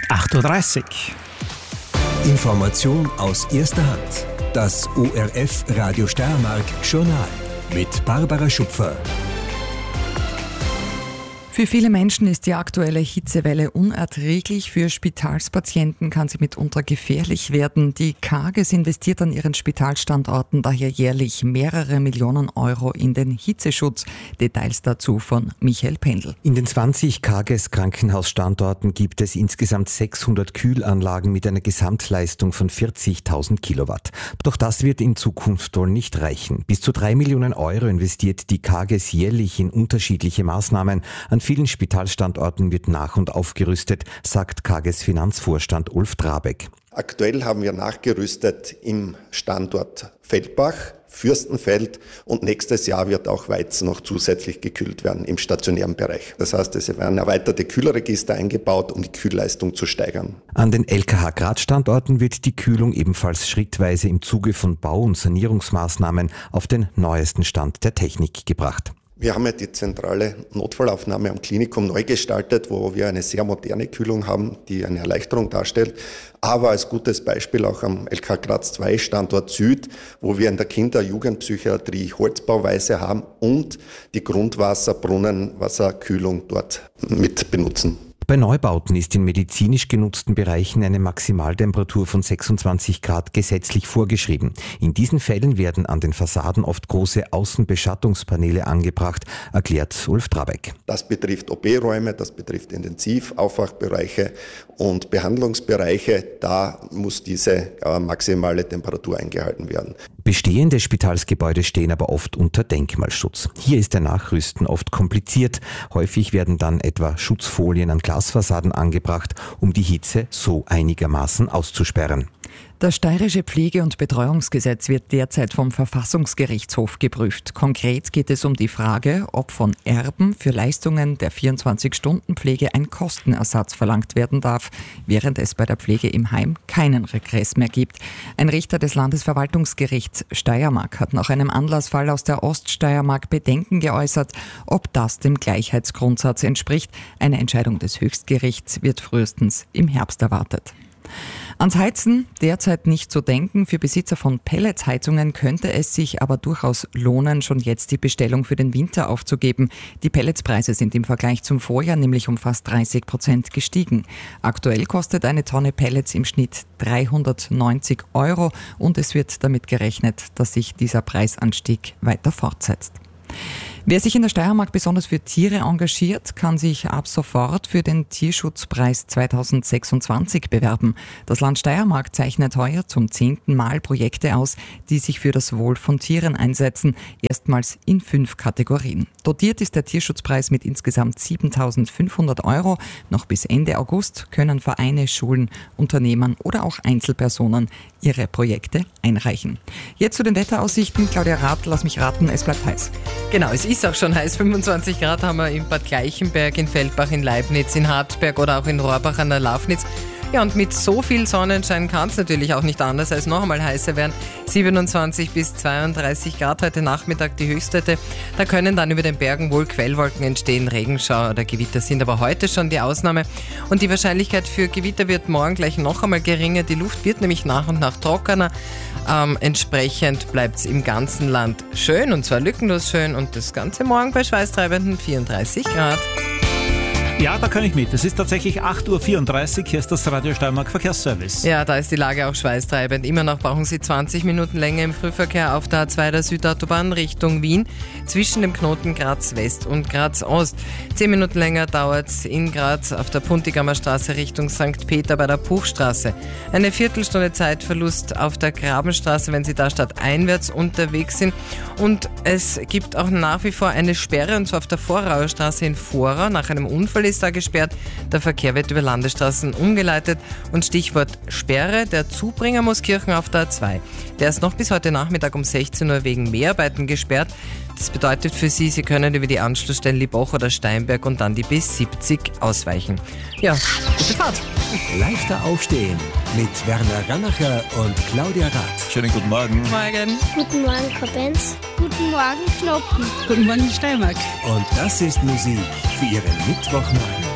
8:30 Uhr. Information aus erster Hand. Das ORF Radio Steiermark Journal mit Barbara Schupfer. Für viele Menschen ist die aktuelle Hitzewelle unerträglich. Für Spitalspatienten kann sie mitunter gefährlich werden. Die Kages investiert an ihren Spitalstandorten daher jährlich mehrere Millionen Euro in den Hitzeschutz. Details dazu von Michael Pendl. In den 20 Kages Krankenhausstandorten gibt es insgesamt 600 Kühlanlagen mit einer Gesamtleistung von 40.000 Kilowatt. Doch das wird in Zukunft wohl nicht reichen. Bis zu 3 Millionen Euro investiert die Kages jährlich in unterschiedliche Maßnahmen. An vielen Spitalstandorten wird nach- und aufgerüstet, sagt Kages Finanzvorstand Ulf Drabeck. Aktuell haben wir nachgerüstet im Standort Feldbach, Fürstenfeld und nächstes Jahr wird auch Weizen noch zusätzlich gekühlt werden im stationären Bereich. Das heißt, es werden erweiterte Kühlregister eingebaut, um die Kühlleistung zu steigern. An den LKH Graz-Standorten wird die Kühlung ebenfalls schrittweise im Zuge von Bau- und Sanierungsmaßnahmen auf den neuesten Stand der Technik gebracht. Wir haben ja die zentrale Notfallaufnahme am Klinikum neu gestaltet, wo wir eine sehr moderne Kühlung haben, die eine Erleichterung darstellt. Aber als gutes Beispiel auch am LK Graz 2 Standort Süd, wo wir in der Kinder- und Jugendpsychiatrie Holzbauweise haben und die Grundwasser-Brunnenwasserkühlung dort mit benutzen. Bei Neubauten ist in medizinisch genutzten Bereichen eine Maximaltemperatur von 26 Grad gesetzlich vorgeschrieben. In diesen Fällen werden an den Fassaden oft große Außenbeschattungspaneele angebracht, erklärt Ulf Drabeck. Das betrifft OP-Räume, das betrifft Intensiv-, Aufwachbereiche und Behandlungsbereiche. Da muss diese maximale Temperatur eingehalten werden. Bestehende Spitalsgebäude stehen aber oft unter Denkmalschutz. Hier ist ein Nachrüsten oft kompliziert. Häufig werden dann etwa Schutzfolien an Glasfassaden angebracht, um die Hitze so einigermaßen auszusperren. Das Steirische Pflege- und Betreuungsgesetz wird derzeit vom Verfassungsgerichtshof geprüft. Konkret geht es um die Frage, ob von Erben für Leistungen der 24-Stunden-Pflege ein Kostenersatz verlangt werden darf, während es bei der Pflege im Heim keinen Regress mehr gibt. Ein Richter des Landesverwaltungsgerichts Steiermark hat nach einem Anlassfall aus der Oststeiermark Bedenken geäußert, ob das dem Gleichheitsgrundsatz entspricht. Eine Entscheidung des Höchstgerichts wird frühestens im Herbst erwartet. Ans Heizen derzeit nicht zu denken. Für Besitzer von Pelletsheizungen könnte es sich aber durchaus lohnen, schon jetzt die Bestellung für den Winter aufzugeben. Die Pelletspreise sind im Vergleich zum Vorjahr nämlich um fast 30% gestiegen. Aktuell kostet eine Tonne Pellets im Schnitt 390 Euro und es wird damit gerechnet, dass sich dieser Preisanstieg weiter fortsetzt. Wer sich in der Steiermark besonders für Tiere engagiert, kann sich ab sofort für den Tierschutzpreis 2026 bewerben. Das Land Steiermark zeichnet heuer zum 10. Mal Projekte aus, die sich für das Wohl von Tieren einsetzen, erstmals in 5 Kategorien. Dotiert ist der Tierschutzpreis mit insgesamt 7.500 Euro. Noch bis Ende August können Vereine, Schulen, Unternehmen oder auch Einzelpersonen ihre Projekte einreichen. Jetzt zu den Wetteraussichten. Claudia Rath, lass mich raten, es bleibt heiß. Genau, es ist auch schon heiß. 25 Grad haben wir in Bad Gleichenberg, in Feldbach, in Leibniz, in Hartberg oder auch in Rohrbach an der Lafnitz. Ja, und mit so viel Sonnenschein kann es natürlich auch nicht anders als noch einmal heißer werden. 27 bis 32 Grad heute Nachmittag die Höchstwerte. Da können dann über den Bergen wohl Quellwolken entstehen. Regenschauer oder Gewitter sind aber heute schon die Ausnahme. Und die Wahrscheinlichkeit für Gewitter wird morgen gleich noch einmal geringer. Die Luft wird nämlich nach und nach trockener. Entsprechend bleibt es im ganzen Land schön, und zwar lückenlos schön. Und das Ganze morgen bei schweißtreibenden 34 Grad. Ja, da kann ich mit. Es ist tatsächlich 8:34 Uhr. Hier ist das Radio Steiermark Verkehrsservice. Ja, da ist die Lage auch schweißtreibend. Immer noch brauchen Sie 20 Minuten länger im Frühverkehr auf der A2 der Südautobahn Richtung Wien zwischen dem Knoten Graz West und Graz Ost. 10 Minuten länger dauert es in Graz auf der Puntigammer Straße Richtung St. Peter bei der Puchstraße. Eine Viertelstunde Zeitverlust auf der Grabenstraße, wenn Sie da stadteinwärts unterwegs sind. Und es gibt auch nach wie vor eine Sperre, und zwar auf der Vorauer Straße in Vorau. Nach einem Unfall ist da gesperrt. Der Verkehr wird über Landesstraßen umgeleitet. Und Stichwort Sperre, der Zubringer Mooskirchen auf der A2. Der ist noch bis heute Nachmittag um 16 Uhr wegen Mehrarbeiten gesperrt. Das bedeutet für Sie, Sie können über die Anschlussstellen Liebach oder Steinberg und dann die B70 ausweichen. Ja, gute Fahrt. Leichter aufstehen mit Werner Rannacher und Claudia Rath. Schönen guten Morgen. Morgen. Guten Morgen, Kobenz. Guten Morgen, Knoppen. Guten Morgen, Steiermark. Und das ist Musik für Ihren Mittwochmorgen.